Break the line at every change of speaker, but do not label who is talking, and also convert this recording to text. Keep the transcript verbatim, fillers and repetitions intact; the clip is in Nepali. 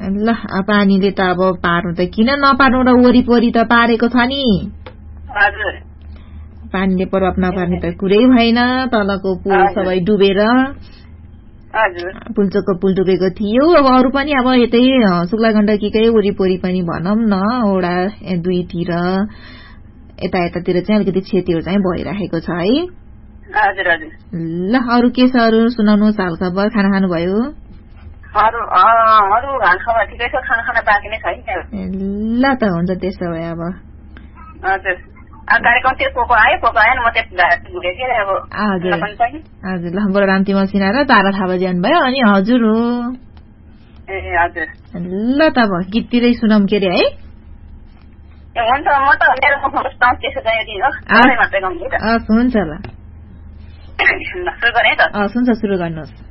ल पानीले त अब पार्नु त किन नपार्नु र वरिपरि त पारेको छ नि
हजुर
पानीले प्रभाव नपार्ने त कुरै भएन तलको पुल सबै डुबेर
हजुर
पुल्चोकको पुल डुबेको थियो अब अरू पनि अब यतै शुक्ला गण्डकीकै वरिपरि पनि भनौं न ओडा दुईतिर यता यतातिर चाहिँ अलिकति क्षतिहरू चाहिँ भइराखेको छ है
हजुर हजुर
ल अरू के छ अरू सुनाउनु हाल खबर खाना खानुभयो
अरू अरू हाल खबर ठिकै छ खाना खाना बाँकी नै छैन
ल त हुन्छ त्यसो भए अब
हजुर कार्यक्रम त्यो पोको आयो पोको आएन म त्यति घुरेको थिएँ अब
हजुर हजुर ल बलरामती मसिना र तारा थापा ज्यान भयो अनि हजुर हो
ए हजुर
ल त अब गीततिरै सुनाउँ के अरे है
हुन्छ म त मेरो त्यसो
हुन्छ ल
सुरु गरेँ त
हुन्छ सुरु गर्नुहोस्